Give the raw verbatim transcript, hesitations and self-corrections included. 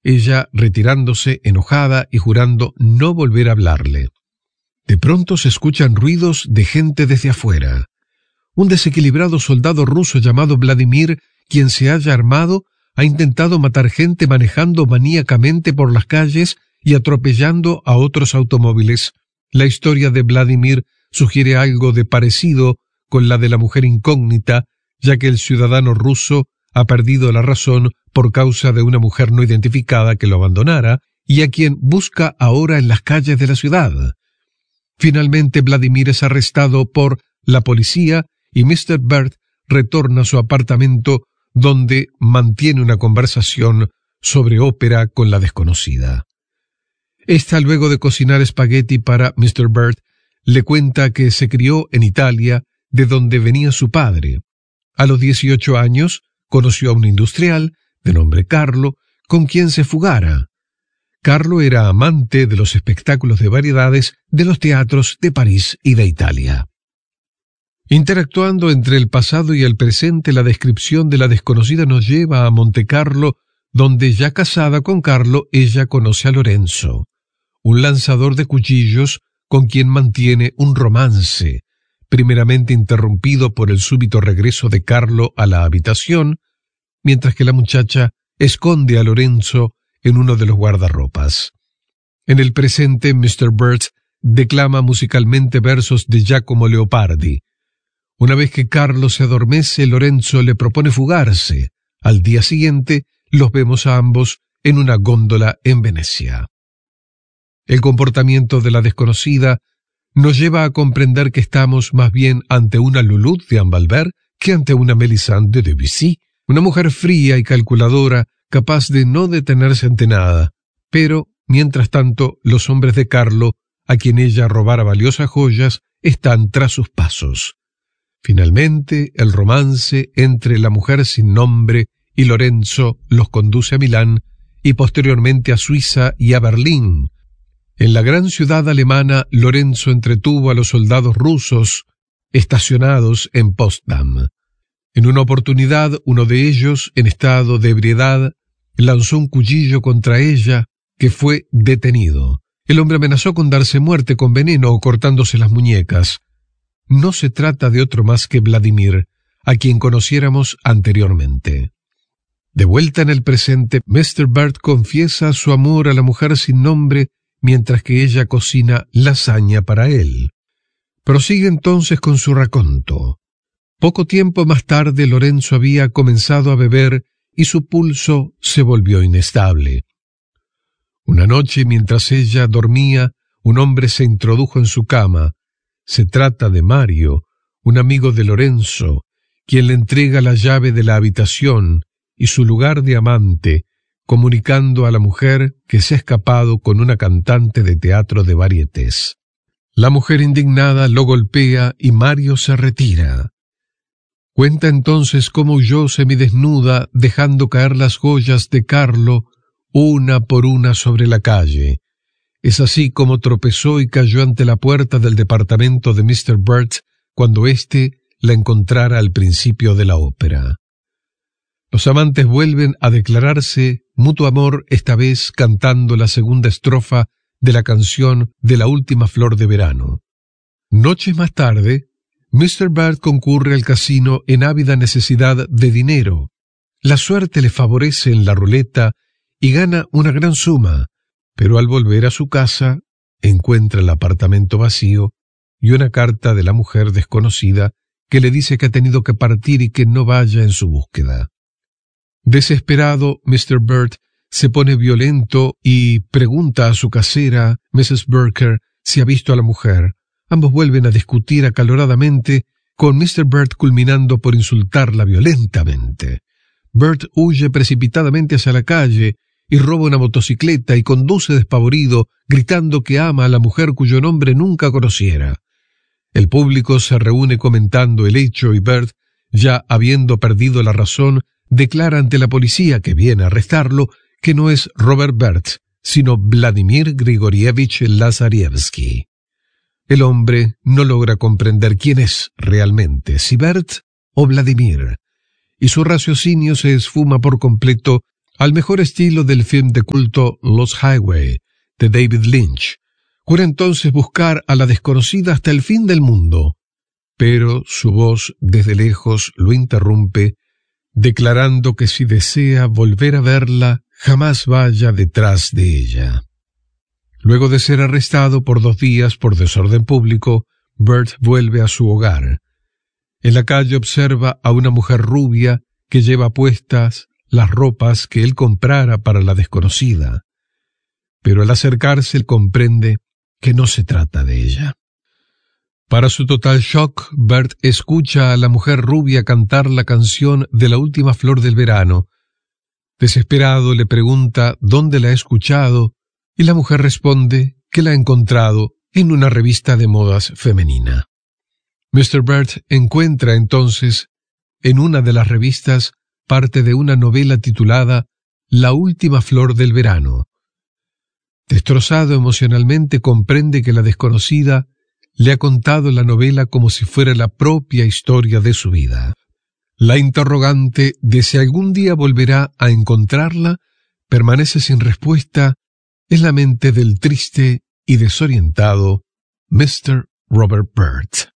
ella retirándose enojada y jurando no volver a hablarle. De pronto se escuchan ruidos de gente desde afuera. Un desequilibrado soldado ruso llamado Vladimir, quien se halla armado, ha intentado matar gente manejando maníacamente por las calles y atropellando a otros automóviles. La historia de Vladimir sugiere algo de parecido con la de la mujer incógnita, ya que el ciudadano ruso ha perdido la razón por causa de una mujer no identificada que lo abandonara y a quien busca ahora en las calles de la ciudad. Finalmente Vladimir es arrestado por la policía y mister Bert retorna a su apartamento donde mantiene una conversación sobre ópera con la desconocida. Esta, luego de cocinar espagueti para mister Bert, le cuenta que se crió en Italia, de donde venía su padre. A los dieciocho años conoció a un industrial, de nombre Carlo, con quien se fugara. Carlo era amante de los espectáculos de variedades de los teatros de París y de Italia. Interactuando entre el pasado y el presente, la descripción de la desconocida nos lleva a Montecarlo, donde ya casada con Carlo, ella conoce a Lorenzo, un lanzador de cuchillos con quien mantiene un romance, primeramente interrumpido por el súbito regreso de Carlo a la habitación, mientras que la muchacha esconde a Lorenzo en uno de los guardarropas. En el presente, mister Bert declama musicalmente versos de Giacomo Leopardi. Una vez que Carlo se adormece, Lorenzo le propone fugarse. Al día siguiente, los vemos a ambos en una góndola en Venecia. El comportamiento de la desconocida nos lleva a comprender que estamos más bien ante una Lulú de Ambalbert que ante una Mélisande de Debussy, una mujer fría y calculadora, capaz de no detenerse ante nada. Pero, mientras tanto, los hombres de Carlo, a quien ella robara valiosas joyas, están tras sus pasos. Finalmente, el romance entre la mujer sin nombre y Lorenzo los conduce a Milán y posteriormente a Suiza y a Berlín. En la gran ciudad alemana, Lorenzo entretuvo a los soldados rusos estacionados en Potsdam. En una oportunidad, uno de ellos, en estado de ebriedad, lanzó un cuchillo contra ella, que fue detenido. El hombre amenazó con darse muerte con veneno o cortándose las muñecas. No se trata de otro más que Vladimir, a quien conociéramos anteriormente. De vuelta en el presente, mister Bert confiesa su amor a la mujer sin nombre, mientras que ella cocina lasaña para él. Prosigue entonces con su raconto. Poco tiempo más tarde, Lorenzo había comenzado a beber y su pulso se volvió inestable. Una noche, mientras ella dormía, un hombre se introdujo en su cama. Se trata de Mario, un amigo de Lorenzo, quien le entrega la llave de la habitación y su lugar de amante, comunicando a la mujer que se ha escapado con una cantante de teatro de varietés. La mujer indignada lo golpea y Mario se retira. Cuenta entonces cómo huyó semidesnuda, dejando caer las joyas de Carlo una por una sobre la calle. Es así como tropezó y cayó ante la puerta del departamento de mister Bert cuando éste la encontrara al principio de la ópera. Los amantes vuelven a declararse mutuo amor, esta vez cantando la segunda estrofa de la canción de la última flor de verano. Noches más tarde, mister Bert concurre al casino en ávida necesidad de dinero. La suerte le favorece en la ruleta y gana una gran suma, pero al volver a su casa encuentra el apartamento vacío y una carta de la mujer desconocida que le dice que ha tenido que partir y que no vaya en su búsqueda. Desesperado, mister Bert se pone violento y pregunta a su casera, missus Burker, si ha visto a la mujer. Ambos vuelven a discutir acaloradamente, con mister Bert culminando por insultarla violentamente. Bert huye precipitadamente hacia la calle y roba una motocicleta y conduce despavorido, gritando que ama a la mujer cuyo nombre nunca conociera. El público se reúne comentando el hecho y Bert, ya habiendo perdido la razón, declara ante la policía que viene a arrestarlo que no es Robert Bert, sino Vladimir Grigorievich Lazarevsky. El hombre no logra comprender quién es realmente, si Bert o Vladimir, y su raciocinio se esfuma por completo al mejor estilo del film de culto Lost Highway, de David Lynch. Jura entonces buscar a la desconocida hasta el fin del mundo, pero su voz desde lejos lo interrumpe, declarando que si desea volver a verla, jamás vaya detrás de ella. Luego de ser arrestado por dos días por desorden público, Bert vuelve a su hogar. En la calle observa a una mujer rubia que lleva puestas las ropas que él comprara para la desconocida, pero al acercarse él comprende que no se trata de ella. Para su total shock, Bert escucha a la mujer rubia cantar la canción de la última flor del verano. Desesperado le pregunta dónde la ha escuchado y la mujer responde que la ha encontrado en una revista de modas femenina. mister Bert encuentra entonces en una de las revistas parte de una novela titulada La última flor del verano. Destrozado emocionalmente, comprende que la desconocida le ha contado la novela como si fuera la propia historia de su vida. La interrogante de si algún día volverá a encontrarla permanece sin respuesta en la mente del triste y desorientado mister Robert Bert.